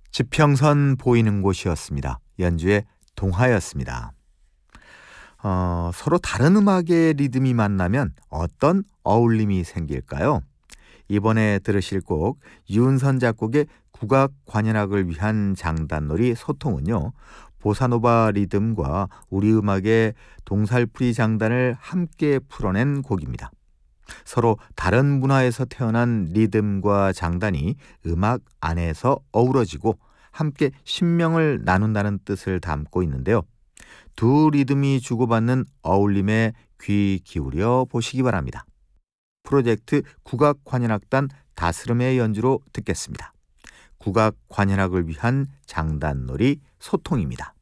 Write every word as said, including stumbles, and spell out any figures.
지평선 보이는 곳이었습니다. 연주의 동화였습니다. 어, 서로 다른 음악의 리듬이 만나면 어떤 어울림이 생길까요? 이번에 들으실 곡 유은선 작곡의 국악 관현악을 위한 장단놀이 소통은요, 보사노바 리듬과 우리 음악의 동살풀이 장단을 함께 풀어낸 곡입니다. 서로 다른 문화에서 태어난 리듬과 장단이 음악 안에서 어우러지고 함께 신명을 나눈다는 뜻을 담고 있는데요. 두 리듬이 주고받는 어울림에 귀 기울여 보시기 바랍니다. 프로젝트 국악관현악단 다스름의 연주로 듣겠습니다. 국악관현악을 위한 장단놀이 소통입니다.